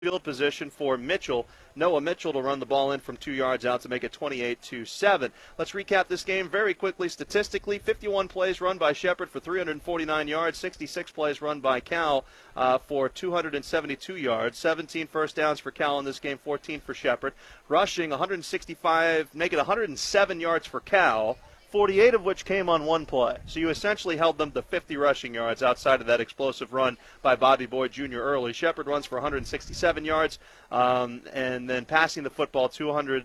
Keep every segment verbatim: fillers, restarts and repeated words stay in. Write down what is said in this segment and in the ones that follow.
field position for Mitchell. Noah Mitchell to run the ball in from two yards out to make it twenty-eight to seven. Let's recap this game very quickly statistically. fifty-one plays run by Shepherd for three hundred forty-nine yards, sixty-six plays run by Cal uh, for two hundred seventy-two yards, seventeen first downs for Cal in this game, fourteen for Shepherd. Rushing one hundred sixty-five, make it one hundred seven yards for Cal, forty-eight of which came on one play. So you essentially held them to fifty rushing yards outside of that explosive run by Bobby Boyd Junior early. Shepherd runs for one hundred sixty-seven yards, um, and then passing the football two hundred,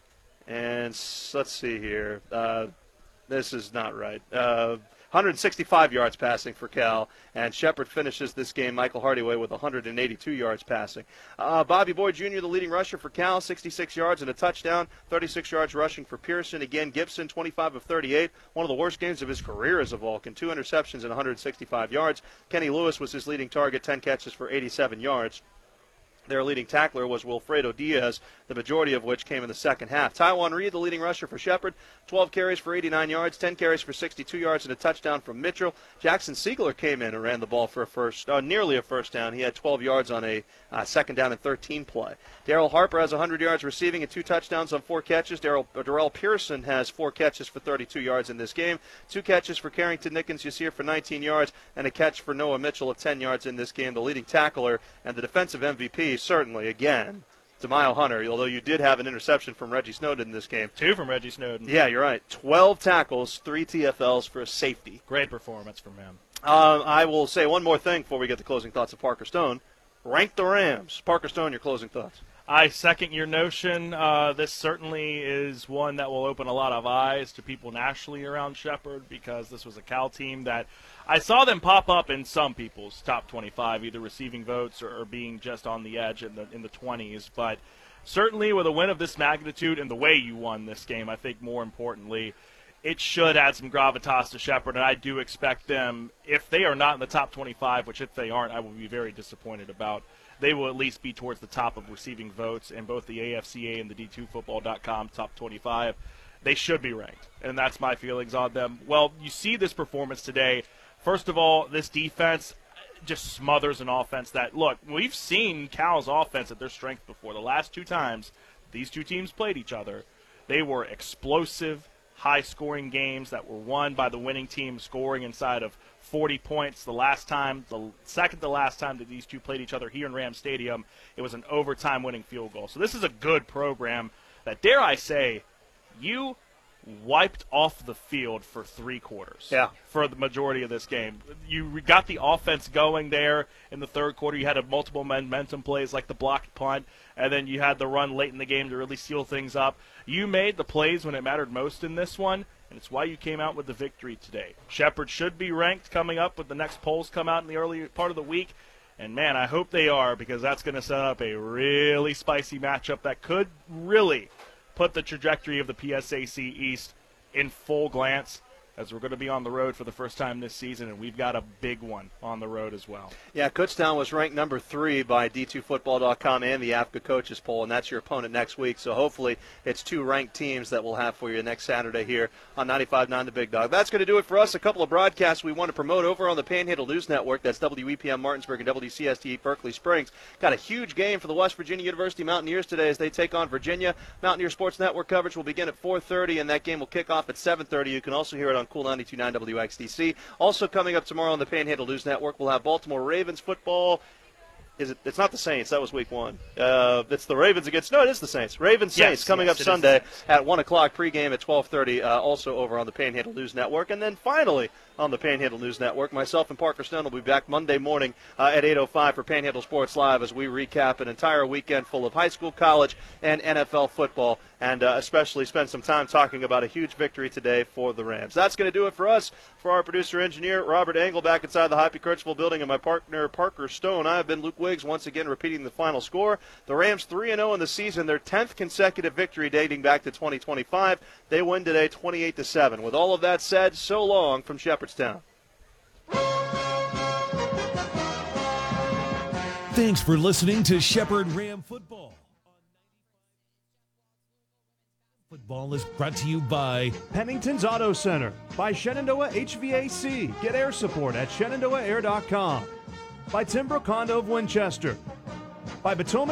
and let's see here. Uh, this is not right. Uh, one hundred sixty-five yards passing for Cal, and Shepherd finishes this game, Michael Hardyway, with one hundred eighty-two yards passing. Uh, Bobby Boyd Junior, the leading rusher for Cal, sixty-six yards and a touchdown, thirty-six yards rushing for Pearson. Again, Gibson, twenty-five of thirty-eight, one of the worst games of his career as a Vulcan, two interceptions and one hundred sixty-five yards. Kenny Lewis was his leading target, ten catches for eighty-seven yards. Their leading tackler was Wilfredo Diaz, the majority of which came in the second half. Tywan Reed, the leading rusher for Shepherd, twelve carries for eighty-nine yards, ten carries for sixty-two yards, and a touchdown from Mitchell. Jackson Siegler came in and ran the ball for a first, uh, nearly a first down. He had twelve yards on a uh, second down and thirteen play. Darrell Harper has one hundred yards receiving and two touchdowns on four catches. Darrell, uh, Darrell Pearson has four catches for thirty-two yards in this game. Two catches for Carrington Nickens Yasir for nineteen yards, and a catch for Noah Mitchell of ten yards in this game. The leading tackler and the defensive M V P, certainly, again, DeMaio Hunter, although you did have an interception from Reggie Snowden in this game. Two from Reggie Snowden. Yeah, you're right. twelve tackles, three T F Ls for a safety. Great performance from him. Uh, I will say one more thing before we get the closing thoughts of Parker Stone. Rank the Rams. Parker Stone, your closing thoughts. I second your notion. Uh, this certainly is one that will open a lot of eyes to people nationally around Shepherd, because this was a Cal team that I saw them pop up in some people's top twenty-five, either receiving votes or, or being just on the edge in the in the twenties. But certainly with a win of this magnitude and the way you won this game, I think more importantly, it should add some gravitas to Shepherd, and I do expect them, if they are not in the top twenty-five, which if they aren't, I will be very disappointed about, they will at least be towards the top of receiving votes in both the A F C A and the D two football dot com top twenty-five. They should be ranked, and that's my feelings on them. Well, you see this performance today. First of all, this defense just smothers an offense that, look, we've seen Cal's offense at their strength before. The last two times these two teams played each other, they were explosive, high-scoring games that were won by the winning team scoring inside of forty points. The last time, the second to last time that these two played each other here in Ram Stadium, it was an overtime winning field goal. So this is a good program that, dare I say, you wiped off the field for three quarters. Yeah. For the majority of this game. You got the offense going there in the third quarter. You had a multiple momentum plays like the blocked punt, and then you had the run late in the game to really seal things up. You made the plays when it mattered most in this one, and it's why you came out with the victory today. Shepherd should be ranked coming up with the next polls come out in the early part of the week. And, man, I hope they are, because that's going to set up a really spicy matchup that could really put the trajectory of the P S A C East in full glance, as we're going to be on the road for the first time this season, and we've got a big one on the road as well. Yeah, Kutztown was ranked number three by D two football dot com and the A F C A Coaches Poll, and that's your opponent next week. So hopefully it's two ranked teams that we'll have for you next Saturday here on ninety-five point nine The Big Dog. That's going to do it for us. A couple of broadcasts we want to promote over on the Panhandle News Network. That's W E P M Martinsburg and W C S T Berkeley Springs. Got a huge game for the West Virginia University Mountaineers today as they take on Virginia. Mountaineer Sports Network coverage will begin at four thirty, and that game will kick off at seven thirty. You can also hear it on Cool ninety-two point nine W X D C. Also coming up tomorrow on the Panhandle News Network, we'll have Baltimore Ravens football. Is it? It's not the Saints. That was week one. Uh, it's the Ravens against. No, it is the Saints. Ravens Saints yes, coming yes, up Sunday at one o'clock. Pregame at twelve thirty. Uh, also over on the Panhandle News Network, and then finally on the Panhandle News Network, myself and Parker Stone will be back Monday morning uh, at eight oh five for Panhandle Sports Live as we recap an entire weekend full of high school, college, and N F L football, and uh, especially spend some time talking about a huge victory today for the Rams. That's going to do it for us. For our producer-engineer, Robert Engel, back inside the Happy Kirchville building, and my partner, Parker Stone, I have been Luke Wiggs, once again repeating the final score. The Rams three and oh in the season, their tenth consecutive victory dating back to twenty twenty-five. They win today twenty-eight to seven. With all of that said, so long from Shepherdstown. Thanks for listening to Shepherd Ram Football. Football is brought to you by Pennington's Auto Center, by Shenandoah H V A C. Get air support at shenandoah air dot com. By Timbrook Condo of Winchester. by Potomac